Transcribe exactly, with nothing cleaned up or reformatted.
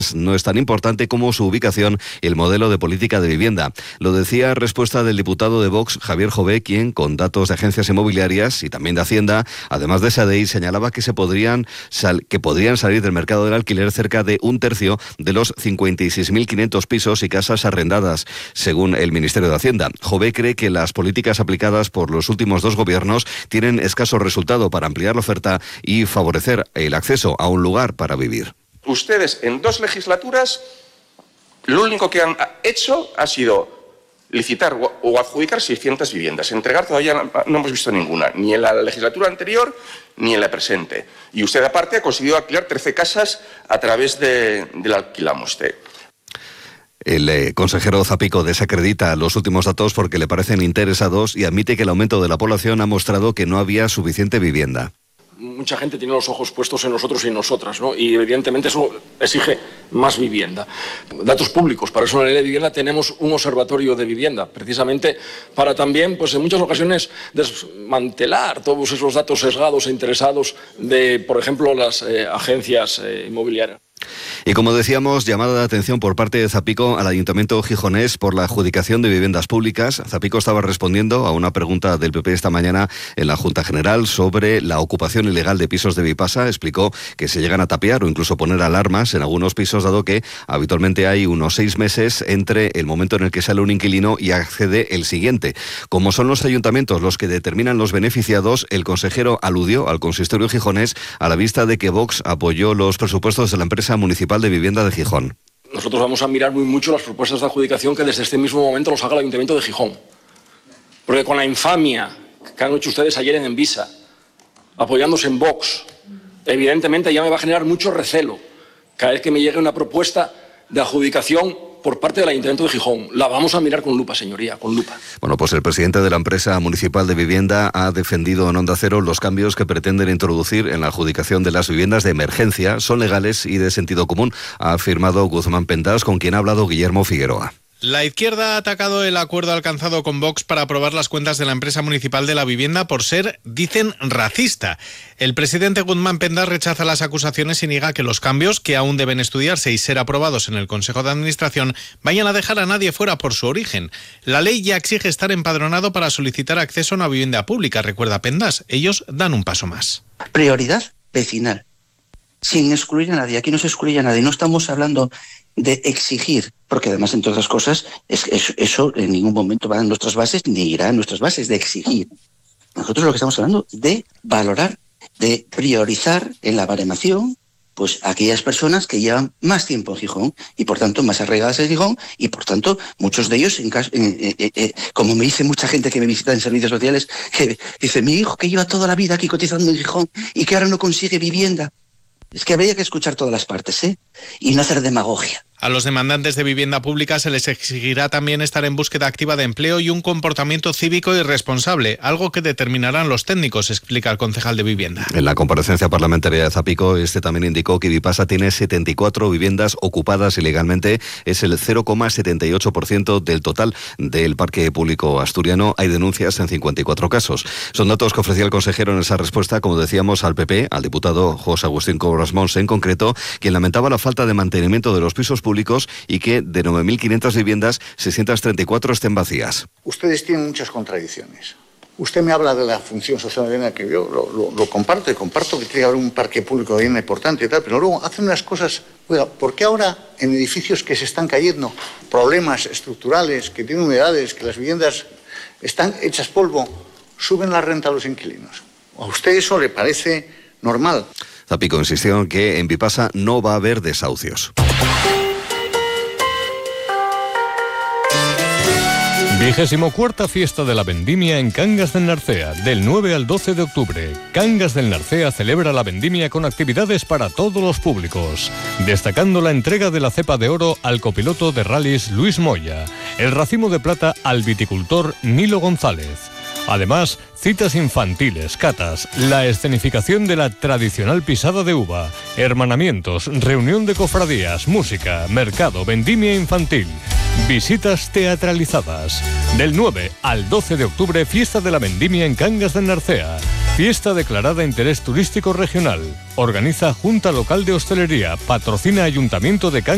no es tan importante como su ubicación y el modelo de política de vivienda. Lo decía en respuesta del diputado de Vox, Javier Jové, quien, con datos de agencias inmobiliarias y también de Hacienda, además de SADEI, señalaba que se podrían sal- que podrían salir del mercado del alquiler cerca de un tercio de los cincuenta y seis mil quinientos pisos y casas arrendadas, según el Ministerio de Hacienda. Jové cree que las políticas aplicadas por los últimos dos gobiernos tienen escaso resultado para ampliar la oferta y favorecer el acceso a un lugar para vivir. Ustedes en dos legislaturas lo único que han hecho ha sido licitar o adjudicar seiscientas viviendas. Entregar todavía no, no hemos visto ninguna, ni en la legislatura anterior ni en la presente. Y usted aparte ha conseguido alquilar trece casas a través de, del Alquilamoste. El eh, consejero Zapico desacredita los últimos datos porque le parecen interesados y admite que el aumento de la población ha mostrado que no había suficiente vivienda. Mucha gente tiene los ojos puestos en nosotros y en nosotras, ¿no? Y evidentemente eso exige más vivienda. Datos públicos, para eso en la ley de vivienda tenemos un observatorio de vivienda, precisamente para también, pues en muchas ocasiones, desmantelar todos esos datos sesgados e interesados de, por ejemplo, las eh, agencias eh, inmobiliarias. Y como decíamos, llamada de atención por parte de Zapico al Ayuntamiento gijonés por la adjudicación de viviendas públicas. Zapico estaba respondiendo a una pregunta del P P esta mañana en la Junta General sobre la ocupación ilegal de pisos de Vipasa. Explicó que se llegan a tapiar o incluso poner alarmas en algunos pisos, dado que habitualmente hay unos seis meses entre el momento en el que sale un inquilino y accede el siguiente. Como son los ayuntamientos los que determinan los beneficiados, el consejero aludió al consistorio gijonés a la vista de que Vox apoyó los presupuestos de la empresa municipal de vivienda de Gijón. Nosotros vamos a mirar muy mucho las propuestas de adjudicación que desde este mismo momento los haga el Ayuntamiento de Gijón. Porque con la infamia que han hecho ustedes ayer en Envisa, apoyándose en Vox, evidentemente ya me va a generar mucho recelo cada vez que me llegue una propuesta de adjudicación por parte del Ayuntamiento de Gijón. La vamos a mirar con lupa, señoría, con lupa. Bueno, pues el presidente de la empresa municipal de vivienda ha defendido en Onda Cero los cambios que pretenden introducir en la adjudicación de las viviendas de emergencia. Son legales y de sentido común, ha afirmado Guzmán Pendas, con quien ha hablado Guillermo Figueroa. La izquierda ha atacado el acuerdo alcanzado con Vox para aprobar las cuentas de la empresa municipal de la vivienda por ser, dicen, racista. El presidente Guzmán Pendas rechaza las acusaciones y niega que los cambios, que aún deben estudiarse y ser aprobados en el Consejo de Administración, vayan a dejar a nadie fuera por su origen. La ley ya exige estar empadronado para solicitar acceso a una vivienda pública, recuerda Pendas. Ellos dan un paso más. Prioridad vecinal, sin excluir a nadie. Aquí no se excluye a nadie. No estamos hablando de exigir, porque además, entre otras cosas, es, es, eso en ningún momento va en nuestras bases ni irá en nuestras bases, de exigir. Nosotros lo que estamos hablando de valorar, de priorizar en la baremación pues aquellas personas que llevan más tiempo en Gijón y por tanto más arraigadas en Gijón y por tanto muchos de ellos, en caso, eh, eh, eh, como me dice mucha gente que me visita en servicios sociales, que dice, mi hijo que lleva toda la vida aquí cotizando en Gijón y que ahora no consigue vivienda. Es que habría que escuchar todas las partes, ¿eh? Y no hacer demagogia. A los demandantes de vivienda pública se les exigirá también estar en búsqueda activa de empleo y un comportamiento cívico y responsable, algo que determinarán los técnicos, explica el concejal de vivienda. En la comparecencia parlamentaria de Zapico, este también indicó que Vipasa tiene setenta y cuatro viviendas ocupadas ilegalmente, es el cero coma setenta y ocho por ciento del total del parque público asturiano. Hay denuncias en cincuenta y cuatro casos. Son datos que ofrecía el consejero en esa respuesta, como decíamos, al P P, al diputado José Agustín Cobras Mons en concreto, quien lamentaba la falta de mantenimiento de los pisos públicos y que de nueve mil quinientas viviendas, seiscientas treinta y cuatro estén vacías. Ustedes tienen muchas contradicciones. Usted me habla de la función social de vivienda, que yo lo, lo, lo comparto y comparto que tiene que haber un parque público de vivienda importante y tal, pero luego hacen unas cosas. Oiga, ¿por qué ahora en edificios que se están cayendo, problemas estructurales, que tienen humedades, que las viviendas están hechas polvo, suben la renta a los inquilinos? ¿A usted eso le parece normal? Zapico insistió en que en Vipasa no va a haber desahucios. Vigésimo cuarta Fiesta de la Vendimia en Cangas del Narcea, del nueve al doce de octubre. Cangas del Narcea celebra la vendimia con actividades para todos los públicos, destacando la entrega de la cepa de oro al copiloto de rallies Luis Moya, el racimo de plata al viticultor Nilo González. Además, citas infantiles, catas, la escenificación de la tradicional pisada de uva, hermanamientos, reunión de cofradías, música, mercado, vendimia infantil, visitas teatralizadas. Del nueve al doce de octubre, Fiesta de la Vendimia en Cangas del Narcea. Fiesta declarada interés turístico regional. Organiza Junta Local de Hostelería. Patrocina Ayuntamiento de Cangas.